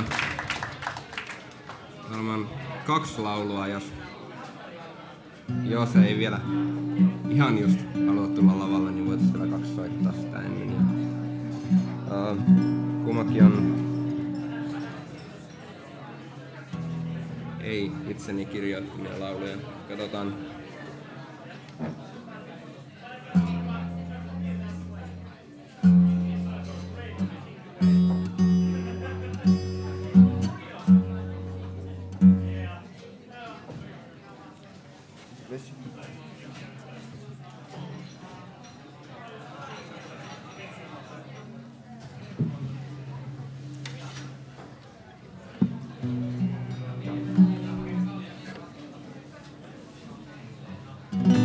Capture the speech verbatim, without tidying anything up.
tota, varmaan kaksi laulua, jos, jos ei vielä ihan just halua tulla lavalle, niin voitais vielä kaksi soittaa sitä ennen. Uh, kummakin on ei itseni kirjoittamia lauluja. Katsotaan.